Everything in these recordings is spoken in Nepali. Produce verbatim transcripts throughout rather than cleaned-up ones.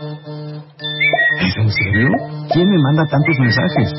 ¿Es en serio? ¿Quién me manda tantos mensajes?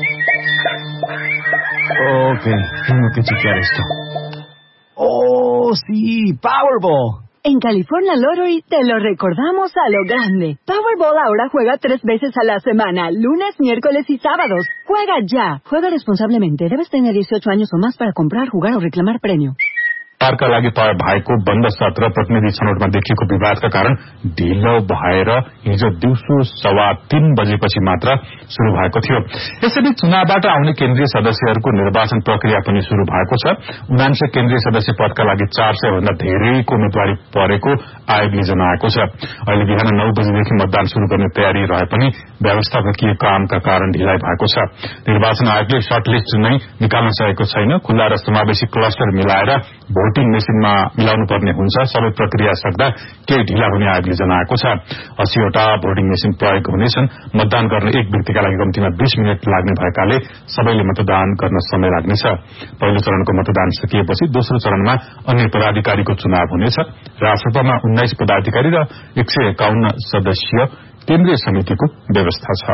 Ok, tengo que chequear esto. ¡Oh, sí! ¡Powerball! En California Lottery te lo recordamos a lo grande. Powerball ahora juega tres veces a la semana, lunes, miércoles y sábados. ¡Juega ya! Juega responsablemente. Debes tener dieciocho años o más para comprar, jugar o reclamar premio. सरकारका लागि तय भएको बन्द सत्र प्रतिनिधि छनौटमा देखिएको विवादका कारण ढिलो भएर हिजो दिउँसो सवा तीन बजेपछि मात्र शुरू भएको थियो। यसैबीच चुनावबाट आउने केन्द्रीय सदस्यहरूको निर्वाचन प्रक्रिया पनि शुरू भएको छ। उनान्सय केन्द्रीय सदस्य पदका लागि चार सय भन्दा धेरैको उम्मेद्वारी परेको आयोगले जनाएको छ। अहिले बिहान नौ बजेदेखि मतदान शुरू गर्ने तयारी रहे पनि व्यवस्थापकीय कामका कारण ढिलाइ भएको छ। निर्वाचन आयोगले सर्टलिस्ट नै निकाल्न सकेको छैन। खुल्ला र समावेशी क्लस्टर मिलाएर भोटिङ मेसिनमा मिलाउनु पर्ने हुन्छ। सबै प्रक्रिया सक्दा केही ढिला हुने आयोगले जनाएको छ। अस्सीवटा भोटिङ मेसिन प्रयोग हुनेछन्। मतदान गर्ने एक व्यक्तिका लागि कम्तीमा बीस मिनट लाग्ने भएकाले सबैले मतदान गर्न समय लाग्नेछ। पहिलो चरणको मतदान सकिएपछि दोस्रो चरणमा अन्य पदाधिकारीको चुनाव हुनेछ। राजसभामा उन्नाइस पदाधिकारी र एक सय एकाउन्न सदस्यीय केन्द्रीय समितिको व्यवस्था छ।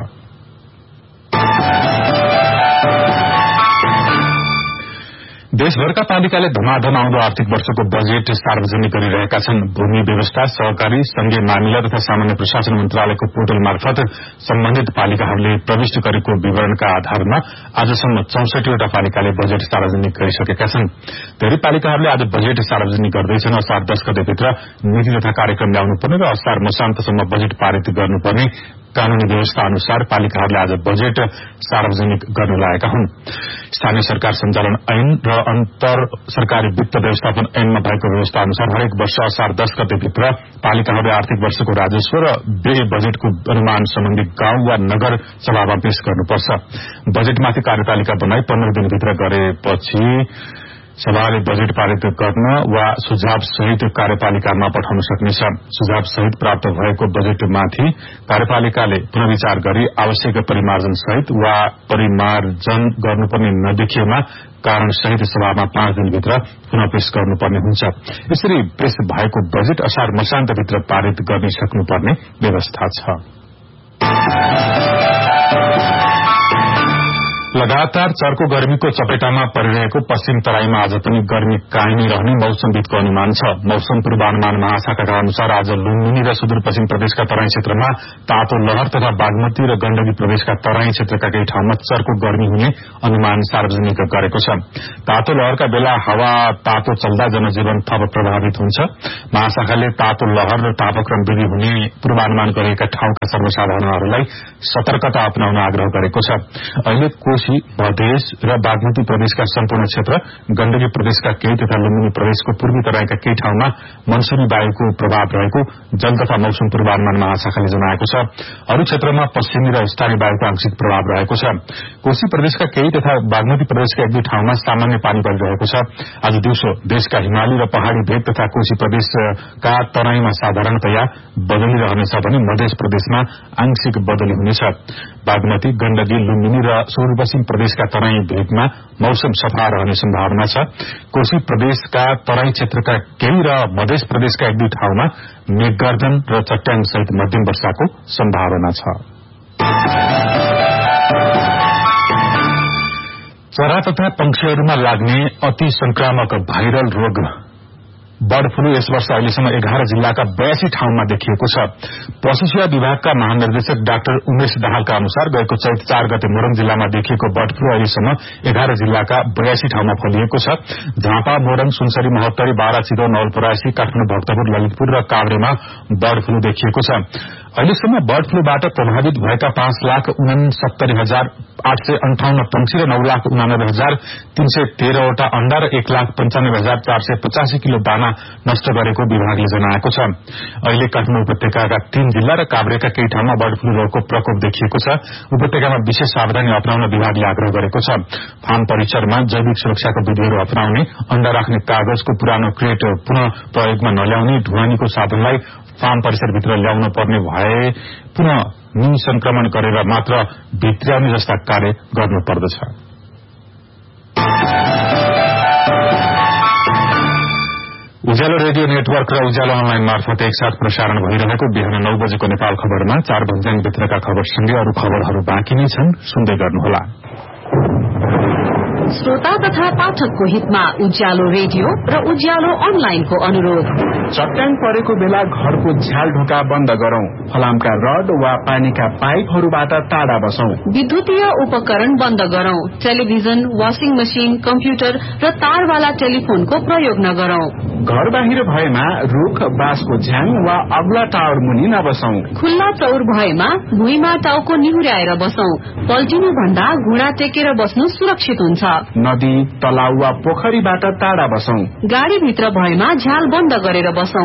देशभरका पालिकाले धमाधम आउँदो आर्थिक वर्षको बजेट सार्वजनिक गरिरहेका छन्। भूमि व्यवस्था, सहकारी, संघीय मामिला तथा सामान्य प्रशासन मन्त्रालयको पोर्टल मार्फत सम्बन्धित पालिकाहरूले प्रविष्ट गरेको विवरणका आधारमा आजसम्म चौसठीवटा पालिकाले बजेट सार्वजनिक गरिसकेका छन्। धेरै पालिकाहरूले आज बजेट सार्वजनिक गर्दैछन्। असार दश गतेभित्र नीति तथा कार्यक्रम ल्याउनुपर्ने र असार मसान्तसम्म बजेट पारित गर्नुपर्ने कानूनी व्यवस्था अनुसार पालिकाहरूले आज बजेट सार्वजनिक गर्न लागेका हुन्। स्थानीय सरकार सञ्चालन ऐन र अन्तर सरकारी वित्त व्यवस्थापन ऐनमा भएको व्यवस्था अनुसार हरेक वर्ष असार दश गतेभित्र पालिकाहरूले आर्थिक वर्षको राजस्व र व्यय बजेटको अनुमान सम्बन्धी गाउँ वा नगर सभामा पेश गर्नुपर्छ। बजेटमाथि कार्यतालिका बनाई पन्ध्र दिनभित्र गरेपछि सभाले बजेट पारित गर्न वा सुझाव सहित कार्यपालिकामा पठाउन सक्नेछ। सुझाव सहित प्राप्त भएको बजेटमाथि कार्यपालिकाले पुनर्विचार गरी आवश्यक परिमार्जन सहित वा परिमार्जन गर्नुपर्ने नदेखिएमा कारण सहित सभामा पाँच दिनभित्र पुनः पेश गर्नुपर्ने हुन्छ। यसरी पेश भएको बजेट असार मसान्तभित्र पारित गर्न सक्नुपर्ने व्यवस्था छ। लगातार चर्को गर्मीको चपेटामा परिरहेको पश्चिम तराईमा आज पनि गर्मी कायमै रहने मौसमविदको अनुमान छ। मौसम पूर्वानुमान महाशाखाका अनुसार आज लुम्बिनी र सुदूरपश्चिम प्रदेशका तराई क्षेत्रमा तातो लहर तथा बागमती र गण्डकी प्रदेशका तराई क्षेत्रका केही ठाउँमा चर्को गर्मी हुने अनुमान सार्वजनिक गरेको छ। तातो लहरका बेला हावा तातो चल्दा जनजीवन थप प्रभावित हुन्छ। महाशाखाले तातो लहर र तापक्रम वृद्धि हुने पूर्वानुमान गरेका ठाउँका सर्वसाधारणहरूलाई सतर्कता अपनाउन आग्रह गरेको छ। अहिले कोशी, मधेस र बागमती प्रदेशका सम्पूर्ण क्षेत्र, गण्डकी प्रदेशका केही तथा लुम्बिनी प्रदेशको पूर्वी तराईका केही ठाउँमा मनसुनी वायुको प्रभाव रहेको जल तथा मौसम पूर्वानुमान महाशाखाले जनाएको छ। अरू क्षेत्रमा पश्चिमी र स्थानीय वायुको आंशिक प्रभाव रहेको छ। कोशी प्रदेशका केही तथा बागमती प्रदेशका एक दुई ठाउँमा सामान्य पानी परिरहेको छ। आज दिउँसो देशका हिमाली र पहाड़ी भेग तथा कोशी प्रदेशका तराईमा साधारणतया बदली रहनेछ भने मध्य प्रदेशमा आंशिक बदली हुनेछ। बागमती, गण्डकी, लुम्बिनी र सुदूरपश्चिम प्रदेशका तराई भेगमा मौसम सफा रहने सम्भावना छ। कोशी प्रदेशका तराई क्षेत्रका केही र मध्य प्रदेशका एक दुई ठाउँमा मेघगर्जन र चट्याङ सहित मध्यम वर्षाको सम्भावना छ। चरा तथा पंक्षीहरूमा लाग्ने अति संक्रामक भाइरल रोग बर्ड फ्लू यस वर्ष अहिलेसम्म एघार जिल्लाका बयासी ठाउँमा देखिएको छ। पशु सेवा विभागका महानिर्देशक डाक्टर उमेश दाहालका अनुसार गएको चैत चार गते मोरङ जिल्लामा देखिएको बर्ड फ्लू अहिलेसम्म एघार जिल्लाका बयासी ठाउँमा फैलिएको छ। झापा, मोरङ, सुनसरी, महोत्तरी, बारा, चितवन, नवलपरासी, काठमाडौँ, भक्तपुर, ललितपुर र काभ्रेमा बर्ड फ्लू देखिएको छ। अहिलेसम्म बर्ड फ्लूबाट प्रभावित भएका पाँच लाख उनसत्तरी हजार आठ सय अन्ठाउन्न पंक्षी र नौ लाख उनानब्बे हजार तीन सय तेह्रवटा अण्डा र एक लाख पञ्चानब्बे हजार चार सय पचासी किलो दाना नष्ट गरेको विभागले जनाएको छ। अहिले काठमाडौँ उपत्यकाका तीन जिल्ला र काभ्रेका केही ठाउँमा बर्ड फ्लू रोगको प्रकोप देखिएको छ। उपत्यकामा विशेष सावधानी अपनाउन विभागले आग्रह गरेको छ। फार्म परिसरमा जैविक सुरक्षाको विधिहरू अपनाउने, अण्डा राख्ने कागजको पुरानो क्रेट पुनः प्रयोगमा नल्याउने, ढुवानीको साधनलाई फार्म परिसरभित्र ल्याउन पर्ने भए पुनः निसंक्रमण गरेर मात्र भित्र्याउने जस्ता कार्य गर्नुपर्दछ। उज्यालो रेडियो नेटवर्क र उज्यालो अनलाइन मार्फत एकसाथ प्रसारण भइरहेको बिहान नौ बजेको नेपाल खबरमा चार भन्ज्याङभित्रका खबरसँगै अरू खबरहरू बाँकी नै छन्, सुन्दै गर्नुहोला। श्रोता तथा पाठकको हितमा उज्यालो रेडियो र उज्यालो अनलाइनको अनुरोध। चट्याङ परेको बेला घरको झ्याल ढोका बन्द गरौं, फलामका रड वा पानीका पाइपहरूबाट टाढा बसौं, विद्युतीय उपकरण बन्द गरौं, टेलिभिजन, वाशिङ मशिन, कम्प्युटर र तारवाला टेलिफोनको प्रयोग नगरौं, घर बाहिर भएमा रुख बाँसको झ्याङ वा अग्ला टावर मुनि नबसौं, खुल्ला चौर भएमा भुइँमा टाउको निहुर्याएर बसौं, पल्टिनु भन्दा घुँडा टेकेर बस्नु सुरक्षित हुन्छ, नदी तलाउ वा पोखरीबाट टाढा बसौं, गाडीभित्र भएमा झ्याल बन्द गरेर बसौं।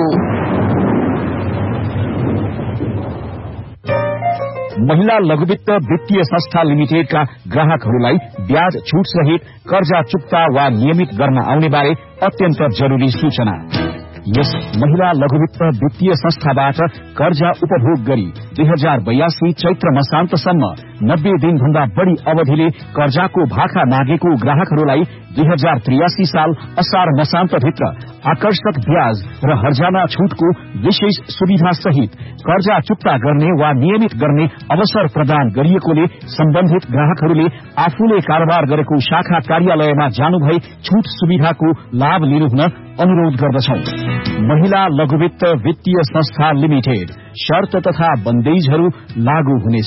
महिला लघुवित्त वित्तीय संस्था लिमिटेडका ग्राहकहरूलाई ब्याज छूट सहित कर्जा चुक्ता वा नियमित गर्न आउने बारे अत्यन्त जरूरी सूचना। यस महिला लघुवित्त वित्तीय संस्थाबाट कर्जा उपभोग गरी दुई हजार बयासी चैत्र मसान्तसम्म नब्बे दिन भन्दा बढ़ी अवधिले कर्जाको भाखा मागेको ग्राहकहरूलाई दुई हजार त्रियासी साल असार मसान्तभित्र आकर्षक ब्याज र हर्जाना छूटको विशेष सुविधा सहित कर्जा चुक्ता गर्ने वा नियमित गर्ने अवसर प्रदान गरिएकोले सम्बन्धित ग्राहकहरूले आफूले कारोबार गरेको शाखा कार्यालयमा जानुभई छूट सुविधाको लाभ लिनुहुन अनुरोध गर्दछौ। महिला लघुवित्त वित्तीय संस्था लिमिटेड, शर्त तथा बन्देजहरू लागू हुनेछ।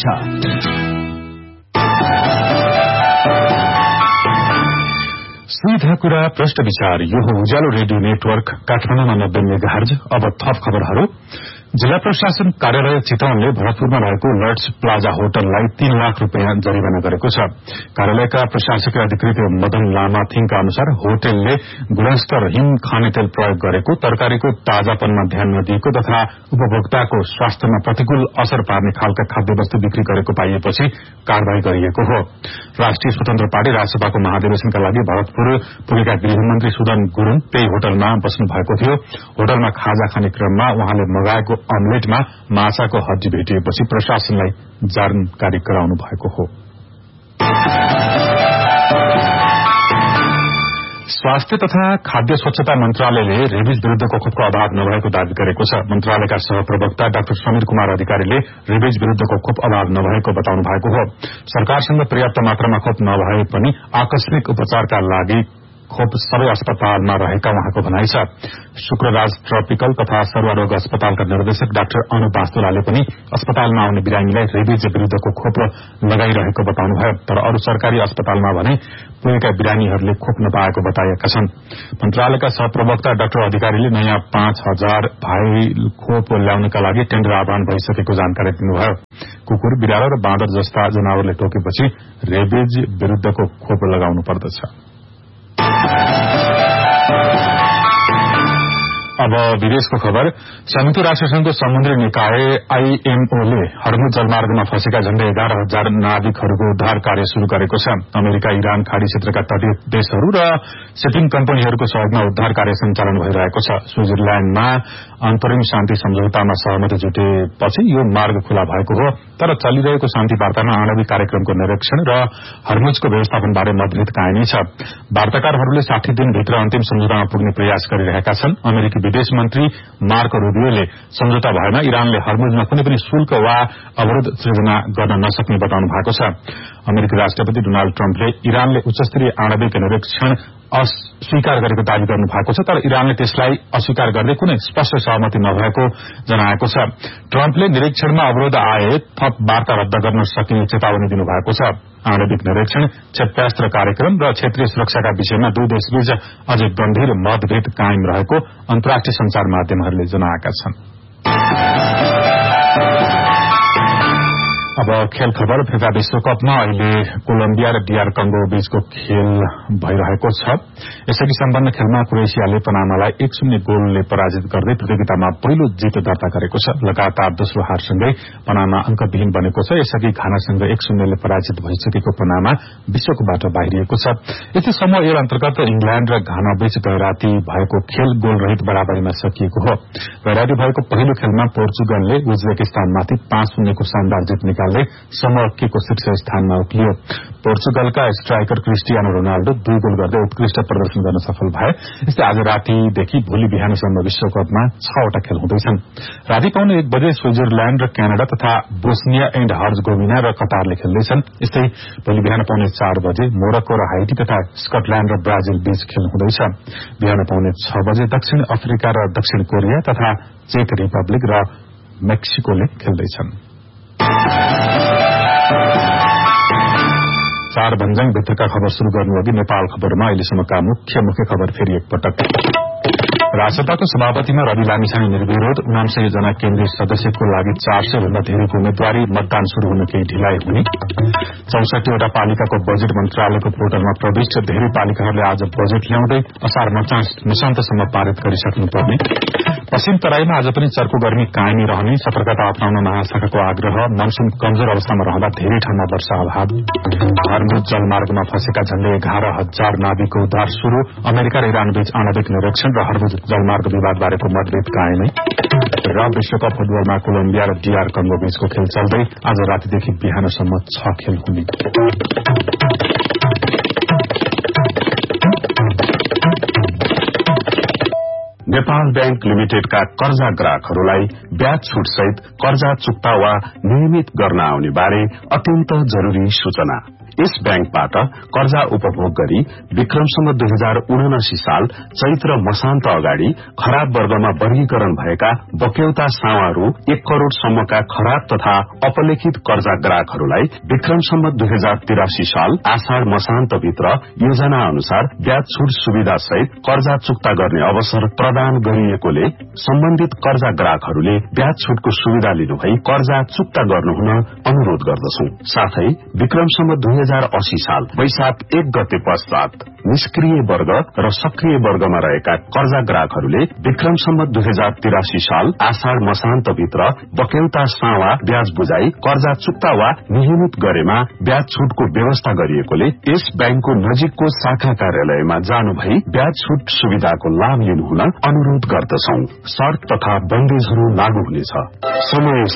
सीधा कुरा प्रश्न विचार, यो हो उज्यालो रेडियो नेटवर्क काठमाडौँमा नब्बे मेगाहर्ज। अब थप खबरहरू। जिल्ला प्रशासन कार्यालय चितवनले भरतपुरमा रहेको लर्ड्स प्लाजा होटललाई तीन लाख रूपियाँ जरिवाना गरेको छ। कार्यालयका प्रशासकीय अधिकृत मदन लामाथिङका अनुसार होटलले गुणस्तरहीन खानेतेल प्रयोग गरेको, तरकारीको ताजापनमा ध्यान नदिएको तथा उपभोक्ताको स्वास्थ्यमा प्रतिकूल असर पार्ने खालका खाद्यवस्तु बिक्री गरेको पाइएपछि कार्यवाही गरिएको हो। राष्ट्रिय स्वतन्त्र पार्टी राजसभाको महाधिवेशनका लागि भरतपुर पुगेका गृहमन्त्री सुदन गुरूङ त्यही होटलमा बस्नु भएको थियो। होटलमा खाजा खाने क्रममा उहाँले मगाएको अमलेटमा माछाको हड्डी भेटिएपछि प्रशासनलाई जानकारी गराउनु भएको हो। स्वास्थ्य तथा खाद्य स्वच्छता मन्त्रालयले रेबिज विरूद्धको खोपको अभाव नभएको दावी गरेको छ। मन्त्रालयका सहप्रवक्ता डाक्टर समीर कुमार अधिकारीले रेबिज विरूद्धको खोप अभाव नभएको बताउनु भएको हो। सरकारसँग पर्याप्त मात्रामा खोप नभए पनि आकस्मिक उपचारका लागि खोप सबै अस्पतालमा रहेका उहाँको भनाइ छ। शुक्रराज ट्रपिकल तथा सर्वरोग अस्पतालका निर्देशक डाक्टर अनु बास्तोलाले पनि अस्पतालमा आउने बिरामीलाई रेबिज विरूद्धको खोप लगाइरहेको बताउनुभयो। तर अरू सरकारी अस्पतालमा भने पुगेका बिरामीहरूले खोप नपाएको बताएका छन्। मन्त्रालयका सहप्रवक्ता डाक्टर अधिकारीले नयाँ पाँच हजार भाइल खोप ल्याउनका लागि टेन्डर आह्वान भइसकेको जानकारी दिनुभयो। कुकुर, बिरालो र बाँदर जस्ता जनावरले टोकेपछि रेबिज विरूद्धको खोप लगाउनु पर्दछ। अब विदेशको खबर। संयुक्त राष्ट्रसंघको समुद्री निकाय आईएमओले हर्मुज जलमार्गमा फँसेका झण्डै एघार हजार नाविकहरूको उद्धार कार्य शुरू गरेको छ। अमेरिका, इरान, खाड़ी क्षेत्रका तटीय देशहरू र शिपिङ कम्पनीहरूको सहयोगमा उद्धार कार्य सञ्चालन भइरहेको छ। स्विजरल्याण्डमा अन्तरिम शान्ति सम्झौतामा सहमति जुटेपछि यो मार्ग खुला भएको हो। तर चलिरहेको शान्ति वार्तामा आणविक कार्यक्रमको निरीक्षण र हर्मुजको व्यवस्थापनबारे मतभेद कायमै छ। वार्ताकारहरूले साठी दिनभित्र अन्तिम सम्झौतामा पुग्ने प्रयास गरिरहेका छन्। अमेरिकी विदेश मन्त्री मार्को रूबियोले सम्झौता भएमा इरानले हर्मुजमा कुनै पनि शुल्क वा अवरोध सृजना गर्न नसक्ने बताउनु भएको छ। अमेरिकी राष्ट्रपति डोनाल्ड ट्रम्पले इरानले उच्चस्तरीय आणविक निरीक्षण अस्वीकार गरेको दावी गर्नु भएको छ। तर इरानले त्यसलाई अस्वीकार गर्दै कुनै स्पष्ट सहमति नभएको जनाएको छ। ट्रम्पले निरीक्षणमा अवरोध आए थप वार्ता रद्द गर्न सकिने चेतावनी दिनुभएको छ। आणविक निरीक्षण, क्षेपणास्त्र कार्यक्रम र क्षेत्रीय सुरक्षाका विषयमा दुई देशबीच अझै गम्भीर मतभेद कायम रहेको अन्तर्राष्ट्रिय संचार माध्यमहरूले जनाएका छन्। अब खेल खबर। फिफा विश्वकपमा अहिले कोलम्बिया र डीआर कंगो बीचको खेल भइरहेको छ। यसअघि सम्पन्न खेलमा क्रोएसियाले पनामालाई एक शून्य गोलले पराजित गर्दै प्रतियोगितामा पहिलो जित दर्ता गरेको छ। लगातार दोस्रो हारसँगै पनामा अंकविहीन बनेको छ। यसअघि घानासँग एक शून्यले पराजित भइसकेको पनामा विश्वकपबाट बाहिरिएको छ। यति समूह ए अन्तर्गत इंग्ल्याण्ड र घाना बीच गैराती भएको खेल गोलरहित बराबरीमा सकिएको हो। गैराती भएको पहिलो खेलमा पोर्चुगलले उज्बेकिस्तानमाथि पाँच शून्यको शानदार जित निकाल्यो। निकाल्दै समूह के को शीर्ष स्थानमा उक्लियो। पोर्चुगलका स्ट्राइकर क्रिस्टियानो रोनाल्डो दुई गोल गर्दै उत्कृष्ट प्रदर्शन गर्न सफल भए। यस्तै आज रातिदेखि भोलि बिहानसम्म विश्वकपमा छवटा खेल हुँदैछन्। राति पाउने एक बजे स्विजरल्याण्ड र क्यानाडा तथा बोस्निया एण्ड हर्जगोभिना र कतारले खेल्दैछन्। यस्तै भोलि बिहान पाउने चार बजे मोरक्को र हाइटी तथा स्कटल्याण्ड र ब्राजिल बीच खेल हुँदैछ। बिहान पाउने छ बजे दक्षिण अफ्रिका र दक्षिण कोरिया तथा चेक रिपब्लिक र मेक्सिकोले खेल्दैछन्। चार भन्ज्याङ भित्रका खबर शुरू गर्नु अघि नेपाल खबरमा अहिलेसम्मका मुख्य मुख्य खबर फेरि एकपटक। राजसभाको सभापतिमा रवि लामिछाने निर्विरोध उनासय जना केन्द्रीय सदस्यको लागि चार सय भन्दा धेरैको उम्मेद्वारी मतदान शुरू हुन केही ढिलाइ हुने। चौसठीवटा पालिकाको बजेट मन्त्रालयको पोर्टलमा प्रविष्ट। धेरै पालिकाहरूले आज बजेट ल्याउँदै असार मसान्तसम्म पारित गरिसक्नुपर्ने। पश्चिम तराईमा आज पनि चर्को गर्मी कायमी रहने। सतर्कता अपनाउन महाशाखाको आग्रह। मनसून कमजोर अवस्थामा रहँदा धेरै ठाउँमा वर्षा अभाव। हर्मुज जलमार्गमा फँसेका झण्डै एघार हजार नाविकको उद्धार शुरू। अमेरिका र इरान बीच आणविक निरीक्षण र हर्मुज जलमार्ग विवादबारेको मतभेद कायमै। र विश्वकप फुटबलमा कोलम्बिया र डीआर कंगो बीचको खेल चल्दै आज रातिदेखि बिहानसम्म छ खेल हुने। नेपाल बैंक लिमिटेडका कर्जा ग्राहकहरूलाई ब्याज छुट सहित कर्जा चुक्ता वा नियमित गर्न आउने बारे अत्यन्त जरूरी सूचना। यस बैंकबाट कर्जा उपभोग गरी विक्रमसम्म दुई हजार उनासी साल चैत्र मसान्त अगाडि खराब वर्गमा वर्गीकरण भएका बक्यौता सावा रु एक करोड़ सम्मका खराब तथा अपलेखित कर्जा ग्राहकहरूलाई विक्रमसम्म दुई हजार तिरासी साल आषाढ़ मसान्तभित्र योजना अनुसार ब्याज छुट सुविधा सहित कर्जा चुक्ता गर्ने अवसर प्रदान गरिएकोले सम्बन्धित कर्जा ग्राहकहरूले ब्याज छुटको सुविधा लिनुभई कर्जा चुक्ता गर्नुहुन अनुरोध गर्दछौं। साथै विक्रमसम्म दुई हजार अस्सी साल वैशाख एक गते पश्चात निष्क्रिय वर्ग र सक्रिय वर्गमा रहेका कर्जा ग्राहकहरूले विक्रमसम्म दुई हजार तिरासी साल आषाढ़ मसान्तभित्र बक्यौता सावा ब्याज बुझाई कर्जा चुक्ता वा नियमित गरेमा ब्याज छुटको व्यवस्था गरिएकोले यस बैंकको नजिकको शाखा कार्यालयमा जानुभई ब्याज छुट सुविधाको लाभ लिनुहुन अनुरोध गर्दछौं। शर्त तथा बन्देजहरू लागू हुनेछ। समय